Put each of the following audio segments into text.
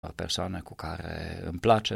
persoane cu care îmi place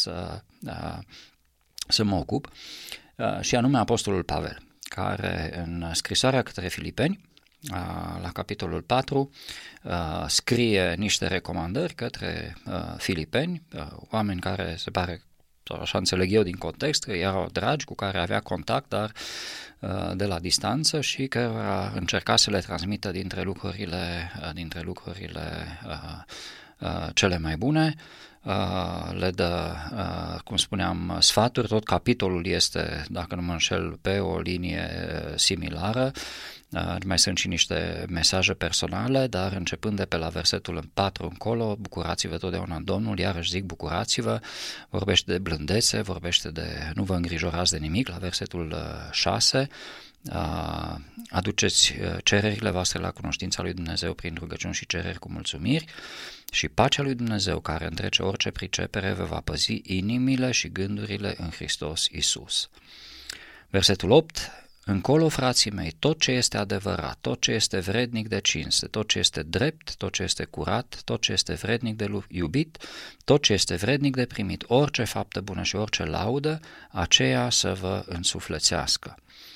să mă ocup, și anume Apostolul Pavel, care în scrisoarea către Filipeni, la capitolul 4, scrie niște recomandări către filipeni, oameni care se pare, sau așa înțeleg eu din context, că erau dragi, cu care avea contact, dar de la distanță, și că încerca să le transmită dintre lucrurile cele mai bune. Le dă, cum spuneam, sfaturi. Tot capitolul este, dacă nu mă înșel, pe o linie similară. Mai sunt și niște mesaje personale, dar începând de pe la versetul 4 încolo: bucurați-vă totdeauna în Domnul, iarăși zic bucurați-vă, vorbește de blândețe, vorbește de nu vă îngrijorați de nimic, la versetul 6, aduceți cererile voastre la cunoștința lui Dumnezeu prin rugăciuni și cereri cu mulțumiri, și pacea lui Dumnezeu, care întrece orice pricepere, vă va păzi inimile și gândurile în Hristos Iisus. Versetul 8: încolo, frații mei, tot ce este adevărat, tot ce este vrednic de cinste, tot ce este drept, tot ce este curat, tot ce este vrednic de iubit, tot ce este vrednic de primit, orice faptă bună și orice laudă, aceea să vă însuflețească.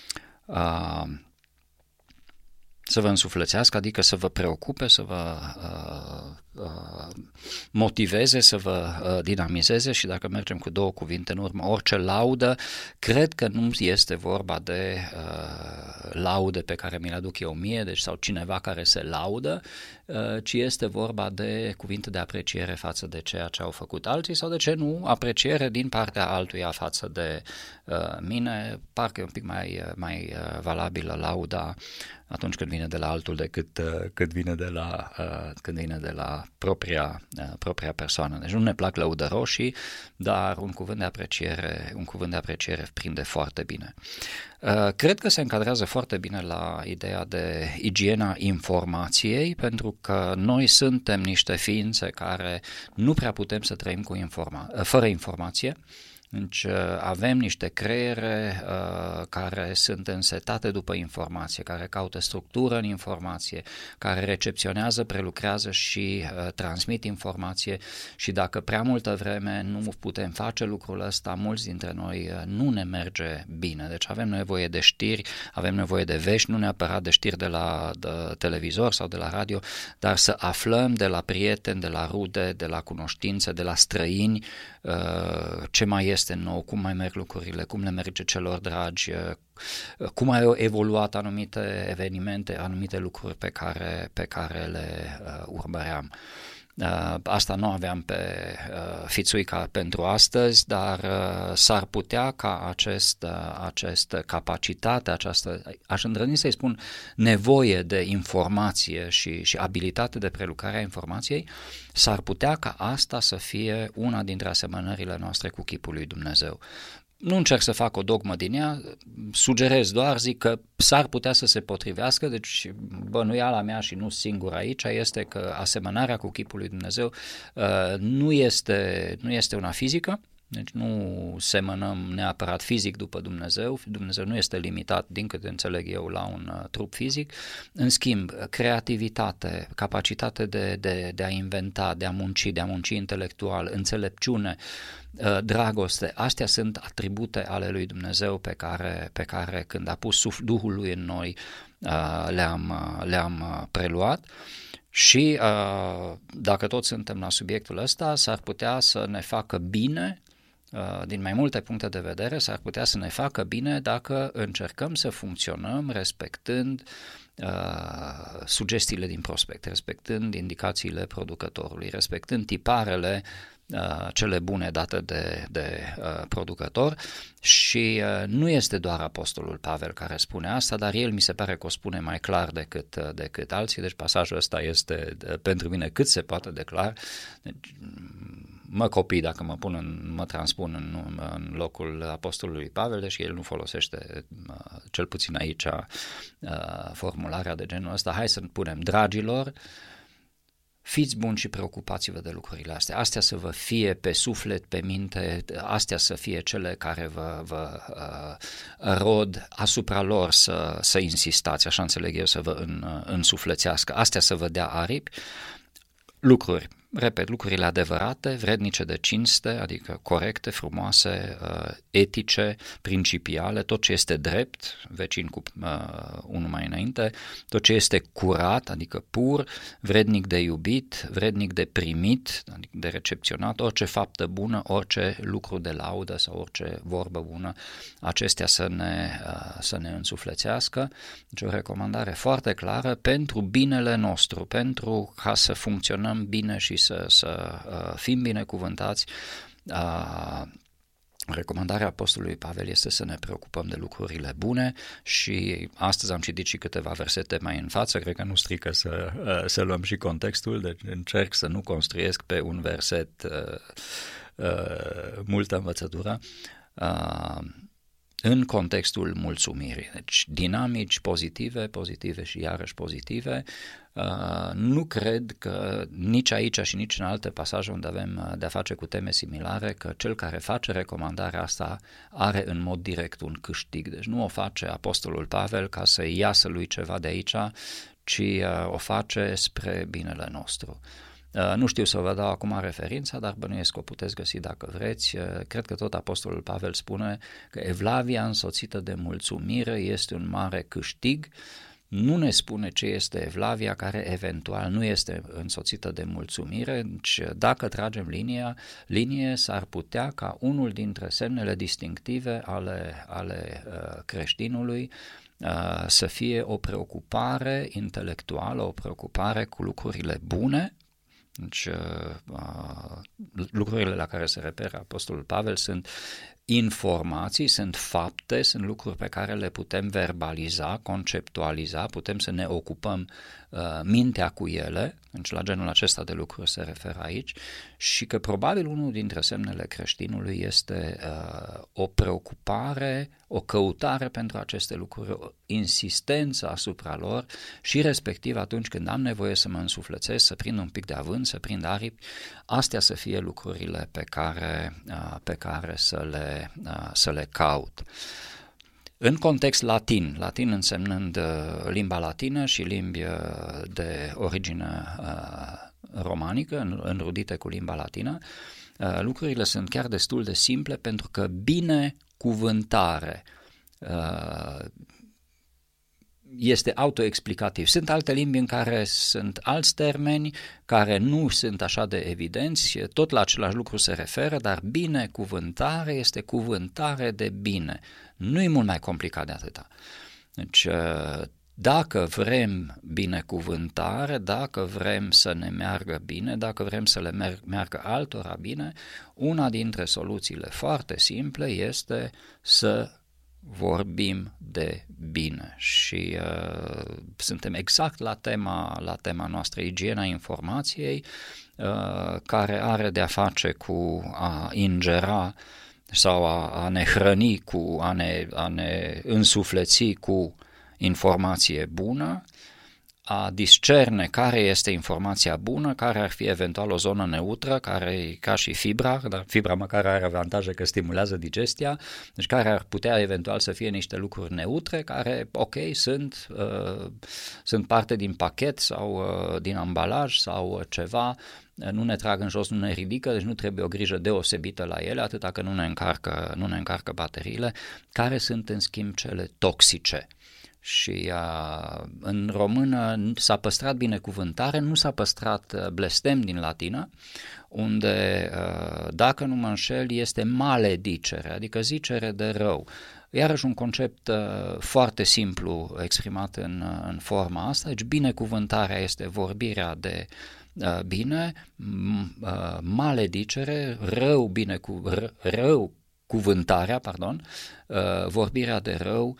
Să vă însuflețească, adică să vă preocupe, să vă motiveze, să vă dinamizeze. Și dacă mergem cu două cuvinte în urmă, orice laudă, cred că nu este vorba de laude pe care mi le aduc eu mie, deci sau cineva care se laudă, ci este vorba de cuvinte de apreciere față de ceea ce au făcut alții, sau de ce nu, apreciere din partea altuia față de mine. Parcă e un pic mai valabilă lauda atunci când vine de la altul decât când vine de la propria persoană. Deci nu ne plac lăudăroșii, dar un cuvânt de apreciere prinde foarte bine. Cred că se încadrează foarte bine la ideea de igiena informației, pentru că noi suntem niște ființe care nu prea putem să trăim fără informație. Deci avem niște creiere care sunt însetate după informație, care caută structură în informație, care recepționează, prelucrează și transmit informație, și dacă prea multă vreme nu putem face lucrul ăsta, mulți dintre noi nu ne merge bine. Deci avem nevoie de știri, avem nevoie de vești, nu neapărat de știri de la televizor sau de la radio, dar să aflăm de la prieteni, de la rude, de la cunoștințe, de la străini, ce mai este nou, cum mai merg lucrurile, cum le merge celor dragi, cum au evoluat anumite evenimente, anumite lucruri pe care le urmăream. Asta nu aveam pe fițuica pentru astăzi, dar s-ar putea ca această capacitate, aș îndrăzni să-i spun, nevoie de informație și abilitate de prelucrare a informației, s-ar putea ca asta să fie una dintre asemănările noastre cu chipul lui Dumnezeu. Nu încerc să fac o dogmă din ea, sugerez doar, zic că s-ar putea să se potrivească, deci bănuiala mea, și nu singur aici, este că asemănarea cu chipul lui Dumnezeu nu este una fizică. Deci nu semănăm neapărat fizic după Dumnezeu, Dumnezeu nu este limitat, din câte înțeleg eu, la un trup fizic. În schimb, creativitate, capacitate de a inventa, de a munci intelectual, înțelepciune, dragoste, astea sunt atribute ale lui Dumnezeu pe care când a pus Duhul lui în noi le-am preluat. Și dacă toți suntem la subiectul ăsta, s-ar putea să ne facă bine, din mai multe puncte de vedere, s-ar putea să ne facă bine dacă încercăm să funcționăm respectând sugestiile din prospect, respectând indicațiile producătorului, respectând tiparele cele bune date de producător. Și nu este doar Apostolul Pavel care spune asta, dar el mi se pare că o spune mai clar decât alții, deci pasajul ăsta este pentru mine cât se poate de clar. Deci, mă copii dacă mă transpun în locul Apostolului Pavel, deși el nu folosește, cel puțin aici, formularea de genul ăsta. Hai să punem: dragilor, fiți buni și preocupați-vă de lucrurile astea. Astea să vă fie pe suflet, pe minte, astea să fie cele care vă rod asupra lor să insistați, așa înțeleg eu, să vă însuflețească. Astea să vă dea aripi. Lucruri repet, lucrurile adevărate, vrednice de cinste, adică corecte, frumoase, etice, principiale, tot ce este drept, vecin cu unul mai înainte, tot ce este curat, adică pur, vrednic de iubit, vrednic de primit, adică de recepționat, orice faptă bună, orice lucru de laudă sau orice vorbă bună, acestea să ne însuflețească. Deci o recomandare foarte clară pentru binele nostru, pentru ca să funcționăm bine și să fim binecuvântați. Recomandarea Apostolului Pavel este să ne preocupăm de lucrurile bune și astăzi am citit și câteva versete mai în față, cred că nu strică să luăm și contextul, deci încerc să nu construiesc pe un verset multă învățătură. În contextul mulțumirii, deci dinamici pozitive și iarăși pozitive. Nu cred că nici aici și nici în alte pasaje unde avem de-a face cu teme similare, că cel care face recomandarea asta are în mod direct un câștig. Deci nu o face Apostolul Pavel ca să iasă lui ceva de aici, ci o face spre binele nostru. Nu știu să vă dau acum referința, dar bănuiesc că o puteți găsi dacă vreți. Cred că tot Apostolul Pavel spune că evlavia însoțită de mulțumire este un mare câștig. Nu ne spune ce este evlavia care eventual nu este însoțită de mulțumire. Deci, dacă tragem linie, s-ar putea ca unul dintre semnele distinctive ale creștinului să fie o preocupare intelectuală, o preocupare cu lucrurile bune. Deci, lucrurile la care se referă Apostolul Pavel sunt informații, sunt fapte, sunt lucruri pe care le putem verbaliza, conceptualiza, putem să ne ocupăm mintea cu ele, deci la genul acesta de lucruri se referă aici, și că probabil unul dintre semnele creștinului este o preocupare, o căutare pentru aceste lucruri, o insistență asupra lor și respectiv atunci când am nevoie să mă însuflețesc, să prind un pic de avânt, să prind aripi, astea să fie lucrurile pe care să le caut. În context latin însemnând limba latină și limbi de origine romanică, înrudite cu limba latină, lucrurile sunt chiar destul de simple pentru că binecuvântare este autoexplicativ. Sunt alte limbi în care sunt alți termeni care nu sunt așa de evidenți, tot la același lucru se referă, dar binecuvântare este cuvântare de bine. Nu e mult mai complicat de atâta. Deci, dacă vrem binecuvântare, dacă vrem să ne meargă bine, dacă vrem să le meargă altora bine, una dintre soluțiile foarte simple este să vorbim de bine și suntem exact la tema noastră, igiena informației, care are de-a face cu a ingera sau a ne hrăni, cu a ne însufleți cu informație bună, a discerne care este informația bună, care ar fi eventual o zonă neutră, care e ca și fibra, dar fibra măcar are avantaje că stimulează digestia, deci care ar putea eventual să fie niște lucruri neutre, care, ok, sunt parte din pachet sau din ambalaj sau ceva, nu ne trag în jos, nu ne ridică, deci nu trebuie o grijă deosebită la ele, atâta că nu ne încarcă bateriile, care sunt în schimb cele toxice. Și în română s-a păstrat binecuvântare, nu s-a păstrat blestem din latină, unde, dacă nu mă înșel, este maledicere, adică zicere de rău. Iarăși un concept foarte simplu exprimat în forma asta, deci binecuvântarea este vorbirea de bine, maledicere, rău cuvântarea, vorbirea de rău,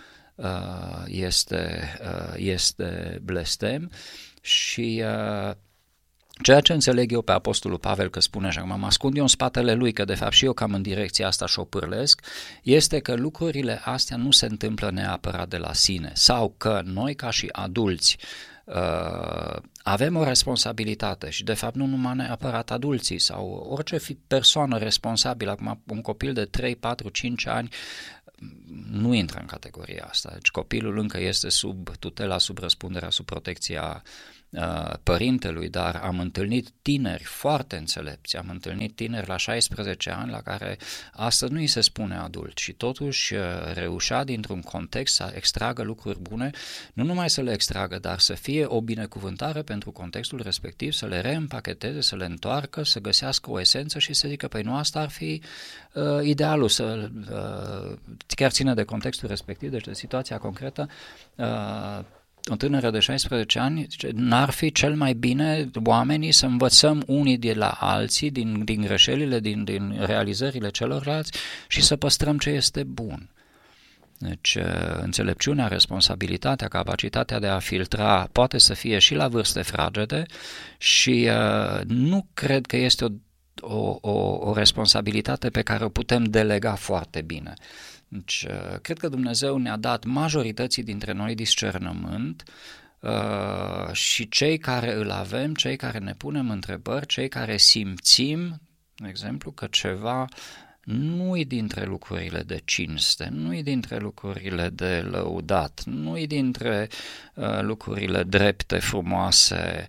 este blestem și ceea ce înțeleg eu pe Apostolul Pavel că spune așa, mă ascund eu în spatele lui, că de fapt și eu cam în direcția asta șopârlesc, este că lucrurile astea nu se întâmplă neapărat de la sine sau că noi ca și adulți avem o responsabilitate și de fapt nu numai neapărat adulții sau orice persoană responsabilă, acum un copil de 3, 4, 5 ani nu intră în categoria asta. Deci copilul încă este sub tutela, sub răspunderea, sub protecția părintelui, dar am întâlnit tineri foarte înțelepți, am întâlnit tineri la 16 ani la care astăzi nu îi se spune adult și totuși reușea dintr-un context să extragă lucruri bune, nu numai să le extragă, dar să fie o binecuvântare pentru contextul respectiv, să le reîmpacheteze, să le întoarcă, să găsească o esență și să zică, păi nu asta ar fi idealul, să chiar ține de contextul respectiv, deci de situația concretă. O tânără de 16 ani, n-ar fi cel mai bine oamenii să învățăm unii de la alții, din greșelile, din realizările celorlalți și să păstrăm ce este bun. Deci înțelepciunea, responsabilitatea, capacitatea de a filtra poate să fie și la vârste fragede și nu cred că este o responsabilitate pe care o putem delega foarte bine. Deci, cred că Dumnezeu ne-a dat majorității dintre noi discernământ și cei care îl avem, cei care ne punem întrebări, cei care simțim, de exemplu, că ceva nu-i dintre lucrurile de cinste, nu-i dintre lucrurile de lăudat, nu-i dintre lucrurile drepte, frumoase,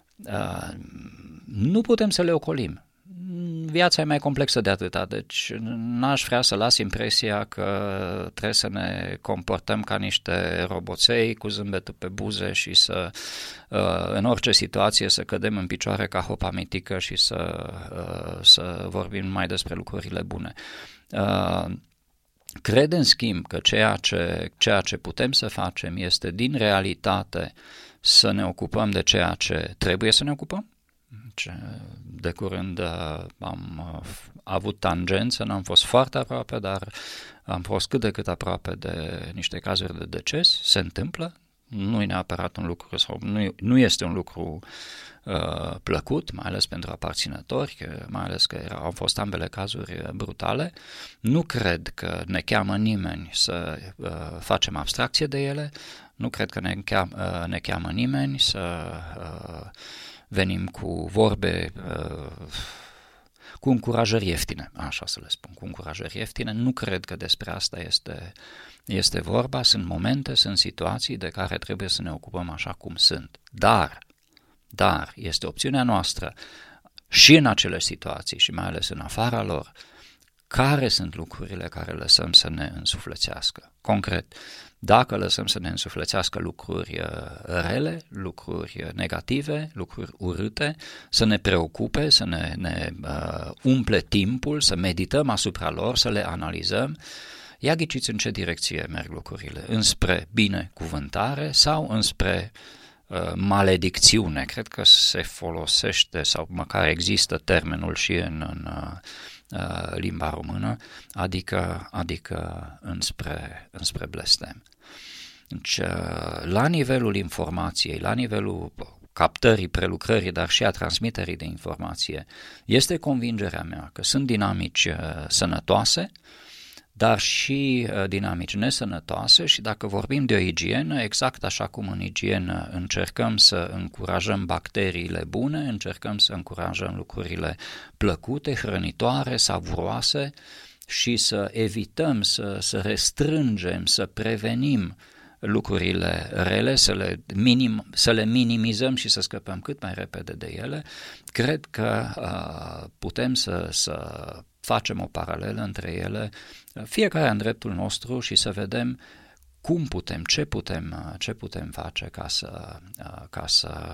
nu putem să le ocolim. Viața e mai complexă de atâta, deci n-aș vrea să las impresia că trebuie să ne comportăm ca niște roboței cu zâmbetul pe buze și să, în orice situație, să cădem în picioare ca hopa mitică și să vorbim numai despre lucrurile bune. Cred, în schimb, că ceea ce putem să facem este, din realitate, să ne ocupăm de ceea ce trebuie să ne ocupăm. De curând am avut tangență, n-am fost foarte aproape, dar am fost cât de cât aproape de niște cazuri de deces. Se întâmplă, nu e neapărat un lucru sau nu este un lucru plăcut, mai ales pentru aparținători, mai ales că au fost ambele cazuri brutale. Nu cred că ne cheamă nimeni să facem abstracție de ele, nu cred că ne cheamă nimeni să venim cu vorbe, cu încurajări ieftine, așa să le spun, cu încurajări ieftine. Nu cred că despre asta este vorba, sunt momente, sunt situații de care trebuie să ne ocupăm așa cum sunt. Dar este opțiunea noastră și în acele situații și mai ales în afara lor, care sunt lucrurile care lăsăm să ne însuflețească. Concret, dacă lăsăm să ne însuflețească lucruri rele, lucruri negative, lucruri urâte, să ne preocupe, să ne umple timpul, să medităm asupra lor, să le analizăm, ia ghiciți în ce direcție merg lucrurile, înspre binecuvântare sau înspre maledicțiune. Cred că se folosește sau măcar există termenul și în limba română, adică înspre blestem. Deci, la nivelul informației, la nivelul captării, prelucrării, dar și a transmiterii de informație, este convingerea mea că sunt dinamici sănătoase, dar și dinamici nesănătoase și dacă vorbim de o igienă, exact așa cum în igienă încercăm să încurajăm bacteriile bune, încercăm să încurajăm lucrurile plăcute, hrănitoare, savuroase și să evităm, să restrângem, să prevenim lucrurile rele, să le minimizăm și să scăpăm cât mai repede de ele, cred că putem să facem o paralelă între ele, fiecare în dreptul nostru și să vedem cum putem, ce putem face ca să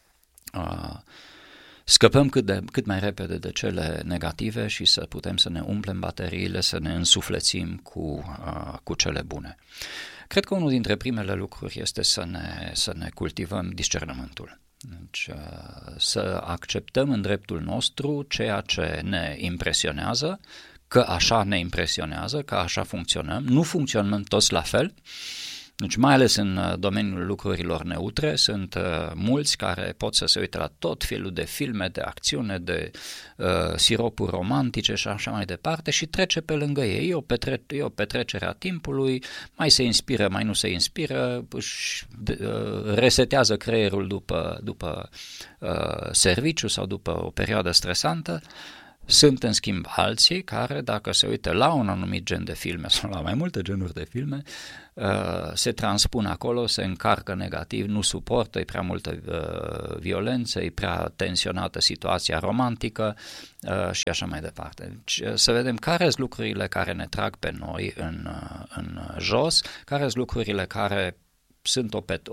scăpăm cât mai repede de cele negative și să putem să ne umplem bateriile, să ne însuflețim cu cele bune. Cred că unul dintre primele lucruri este să ne cultivăm discernământul. Deci, să acceptăm în dreptul nostru ceea ce ne impresionează, că așa ne impresionează, că așa funcționăm, nu funcționăm toți la fel. Deci, mai ales în domeniul lucrurilor neutre, sunt mulți care pot să se uite la tot felul de filme, de acțiune, de siropuri romantice și așa mai departe și trece pe lângă ei. E o petrecere a timpului, mai se inspiră, mai nu se inspiră, își resetează creierul după serviciu sau după o perioadă stresantă. Sunt în schimb alții care, dacă se uită la un anumit gen de filme sau la mai multe genuri de filme, se transpun acolo, se încarcă negativ, nu suportă, e prea multă violență, e prea tensionată situația romantică și așa mai departe. Deci, să vedem care sunt lucrurile care ne trag pe noi în jos, care sunt lucrurile care sunt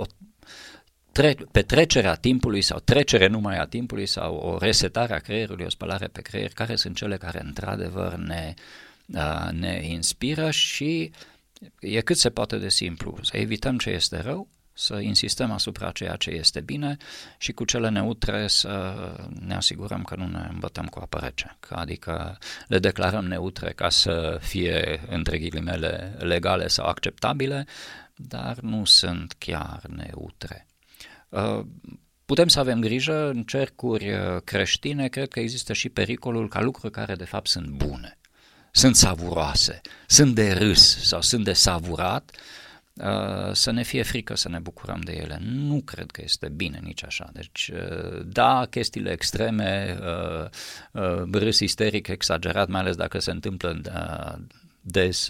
petrecerea timpului sau trecere numai a timpului sau o resetare a creierului, o spălare pe creier, care sunt cele care într-adevăr ne inspiră și e cât se poate de simplu, să evităm ce este rău, să insistăm asupra ceea ce este bine și cu cele neutre să ne asigurăm că nu ne îmbătăm cu apă rece, adică le declarăm neutre ca să fie, între ghilimele, legale sau acceptabile, dar nu sunt chiar neutre. Putem să avem grijă, în cercuri creștine cred că există și pericolul ca lucruri care de fapt sunt bune, sunt savuroase, sunt de râs sau sunt de savurat, să ne fie frică să ne bucurăm de ele. Nu cred că este bine nici așa. Deci, da, chestiile extreme, râs isteric exagerat, mai ales dacă se întâmplă des,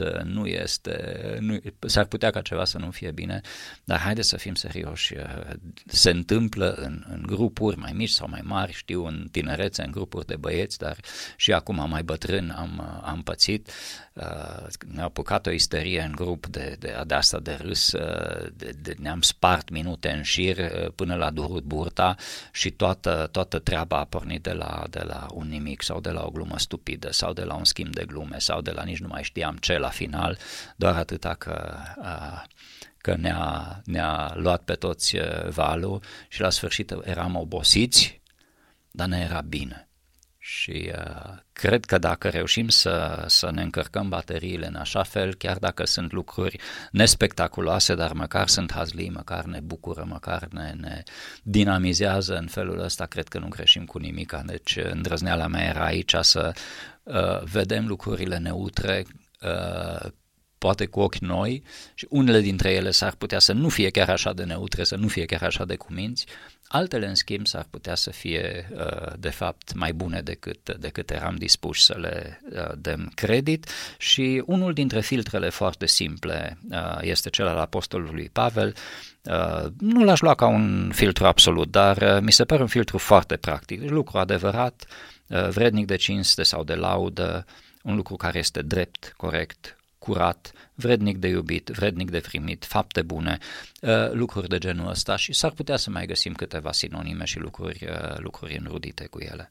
s-ar putea ca ceva să nu fie bine, dar haideți să fim serioși, se întâmplă în grupuri mai mici sau mai mari, știu, în tinerețe, în grupuri de băieți, dar și acum mai bătrân am pățit, ne-a apucat o isterie în grup de asta de râs, ne-am spart minute în șir până la durut burta și toată treaba a pornit de la un nimic sau de la o glumă stupidă sau de la un schimb de glume sau de la nici nu mai știam ce la final, doar atâta că ne-a luat pe toți valul și la sfârșit eram obosiți, dar ne era bine. Și cred că dacă reușim să ne încărcăm bateriile în așa fel, chiar dacă sunt lucruri nespectaculoase, dar măcar sunt hazlii, măcar ne bucură, măcar ne dinamizează în felul ăsta, cred că nu greșim cu nimic. Deci îndrăzneala mea era aici să vedem lucrurile neutre, poate cu ochi noi, și unele dintre ele s-ar putea să nu fie chiar așa de neutre, să nu fie chiar așa de cuminți, altele în schimb s-ar putea să fie de fapt mai bune decât eram dispuși să le dăm credit. Și unul dintre filtrele foarte simple este cel al apostolului Pavel. Nu l-aș lua ca un filtru absolut, dar mi se pare un filtru foarte practic, lucru adevărat, vrednic de cinste sau de laudă, un lucru care este drept, corect, curat, vrednic de iubit, vrednic de primit, fapte bune, lucruri de genul ăsta, și s-ar putea să mai găsim câteva sinonime și lucruri înrudite cu ele.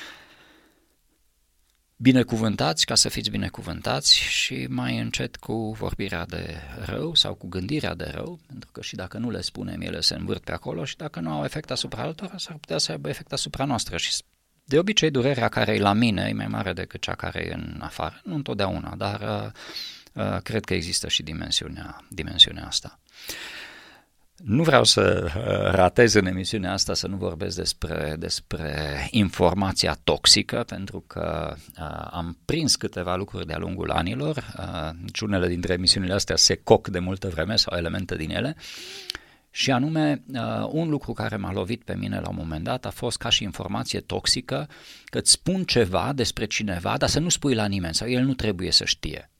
Binecuvântați ca să fiți binecuvântați și mai încet cu vorbirea de rău sau cu gândirea de rău, pentru că și dacă nu le spunem, ele se învârt pe acolo și dacă nu au efect asupra altora, s-ar putea să aibă efect asupra noastră și de obicei durerea care e la mine e mai mare decât cea care e în afară, nu întotdeauna, dar cred că există și dimensiunea asta. Nu vreau să ratez în emisiunea asta să nu vorbesc despre informația toxică, pentru că am prins câteva lucruri de-a lungul anilor, unele dintre emisiunile astea se coc de multă vreme sau elemente din ele, și anume un lucru care m-a lovit pe mine la un moment dat a fost ca și informație toxică, că îți spun ceva despre cineva, dar să nu spui la nimeni sau el nu trebuie să știe.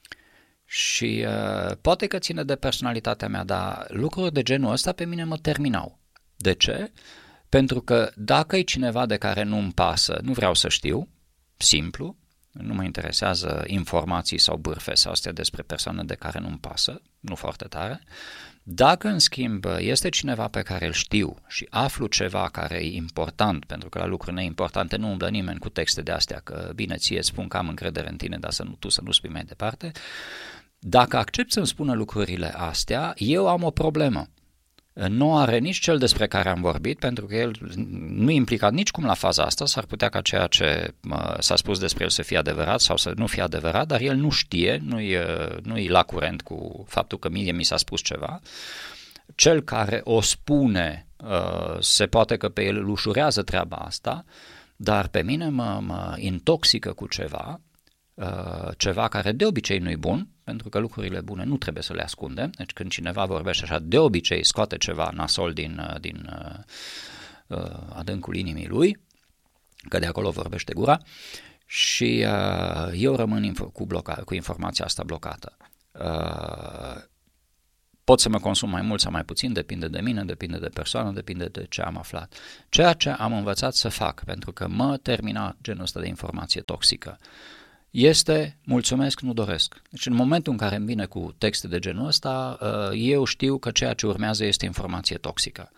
Și poate că ține de personalitatea mea, dar lucruri de genul ăsta pe mine mă terminau. De ce? Pentru că dacă e cineva de care nu-mi pasă, nu vreau să știu, simplu, nu mă interesează informații sau bârfe sau astea despre persoane de care nu-mi pasă, nu foarte tare. Dacă, în schimb, este cineva pe care îl știu și aflu ceva care e important, pentru că la lucruri neimportante nu umblă nimeni cu texte de astea, că bine, ție spun că am încredere în tine, dar tu să nu spui mai departe, dacă accept să-mi spună lucrurile astea, eu am o problemă. Nu are nici cel despre care am vorbit, pentru că el nu e implicat nicicum la faza asta, s-ar putea ca ceea ce s-a spus despre el să fie adevărat sau să nu fie adevărat, dar el nu știe, nu e la curent cu faptul că mie mi s-a spus ceva. Cel care o spune, se poate că pe el îl ușurează treaba asta, dar pe mine mă intoxică cu ceva care de obicei nu-i bun, pentru că lucrurile bune nu trebuie să le ascundem. Deci când cineva vorbește așa, de obicei scoate ceva nasol din adâncul inimii lui, că de acolo vorbește gura, și eu rămân cu informația asta blocată. Pot să mă consum mai mult sau mai puțin, depinde de mine, depinde de persoană, depinde de ce am aflat. Ceea ce am învățat să fac, pentru că mă termina genul ăsta de informație toxică, este mulțumesc, nu doresc. Deci în momentul în care îmi vine cu texte de genul ăsta, eu știu că ceea ce urmează este informație toxică.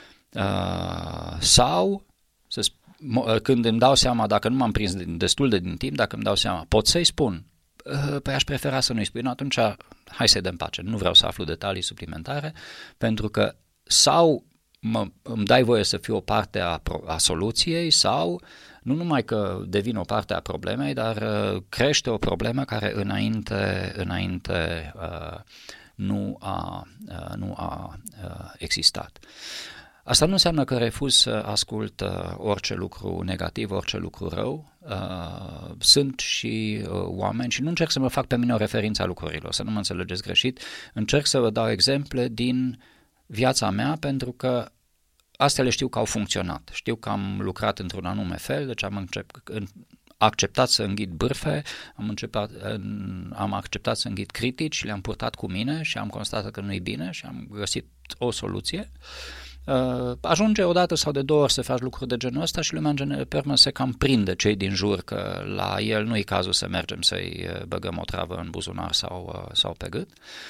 Sau, când îmi dau seama, dacă nu m-am prins destul de din timp, dacă îmi dau seama, pot să-i spun, păi aș prefera să nu-i spui, atunci hai să-i dăm pace, nu vreau să aflu detalii suplimentare, pentru că sau îmi dai voie să fiu o parte a soluției sau nu numai că devin o parte a problemei, dar crește o problemă care înainte nu a existat. Asta nu înseamnă că refuz să ascult orice lucru negativ, orice lucru rău. Sunt și oameni și nu încerc să mă fac pe mine o referință a lucrurilor, să nu mă înțelegeți greșit. Încerc să vă dau exemple din viața mea pentru că astea le știu că au funcționat. Știu că am lucrat într-un anume fel, deci am acceptat să înghit bârfe, am acceptat să înghit critici, le-am purtat cu mine și am constatat că nu-i bine și am găsit o soluție. Ajunge o dată sau de 2 ori să faci lucruri de genul ăsta și lumea pe urmă se cam prinde cei din jur că la el nu e cazul să mergem să-i băgăm o travă în buzunar sau pe gât.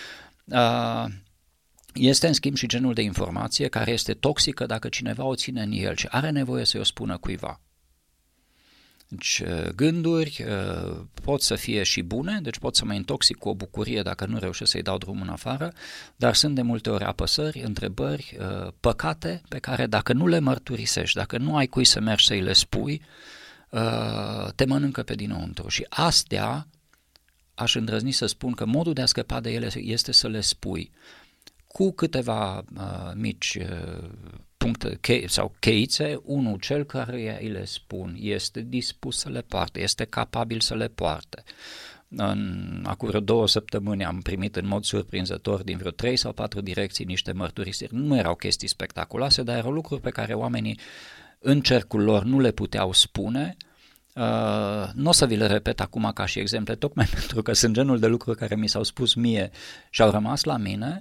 Este în schimb și genul de informație care este toxică dacă cineva o ține în el și are nevoie să-i o spună cuiva. Deci gânduri pot să fie și bune, deci pot să mă intoxic cu o bucurie dacă nu reușesc să-i dau drum în afară, dar sunt de multe ori apăsări, întrebări, păcate pe care dacă nu le mărturisești, dacă nu ai cui să mergi să-i le spui, te mănâncă pe dinăuntru. Și astea aș îndrăzni să spun că modul de a scăpa de ele este să le spui cu câteva mici puncte sau cheițe. Unul, cel care îi le spun este dispus să le poarte, este capabil să le poarte. Acum vreo 2 săptămâni am primit în mod surprinzător din vreo 3 sau 4 direcții niște mărturisiri. Nu erau chestii spectaculoase, dar erau lucruri pe care oamenii în cercul lor nu le puteau spune. Nu o să vi le repet acum ca și exemple, tocmai pentru că sunt genul de lucruri care mi s-au spus mie și au rămas la mine.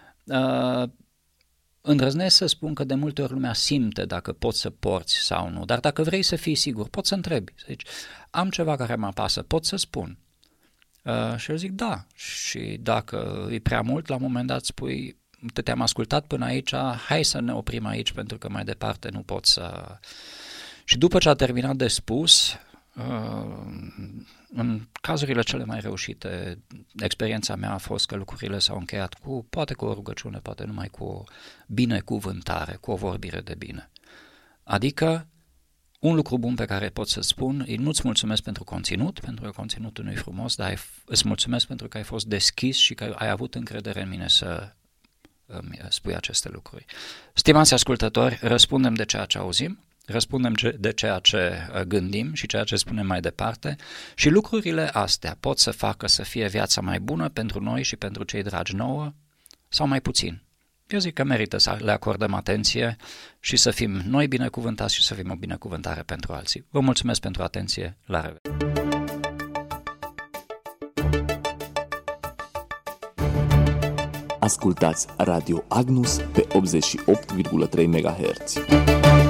Îndrăznesc să spun că de multe ori lumea simte dacă poți să porți sau nu, dar dacă vrei să fii sigur, poți să întrebi, să zici, am ceva care mă apasă, pot să spun? Și eu zic da, și dacă e prea mult, la un moment dat spui, te-am ascultat până aici, hai să ne oprim aici pentru că mai departe nu pot să... Și după ce a terminat de spus, în cazurile cele mai reușite, experiența mea a fost că lucrurile s-au încheiat poate cu o rugăciune, poate numai cu o binecuvântare, cu o vorbire de bine. Adică, un lucru bun pe care pot să spun, nu-ți mulțumesc pentru conținut, pentru că conținutul nu e frumos, dar îți mulțumesc pentru că ai fost deschis și că ai avut încredere în mine să îmi spui aceste lucruri. Stimați ascultători, răspundem de ceea ce auzim, răspundem de ceea ce gândim și ceea ce spunem mai departe și lucrurile astea pot să facă să fie viața mai bună pentru noi și pentru cei dragi nouă sau mai puțin. Eu zic că merită să le acordăm atenție și să fim noi binecuvântați și să fim o binecuvântare pentru alții. Vă mulțumesc pentru atenție, la revedere! Ascultați Radio Agnus pe 88,3 MHz.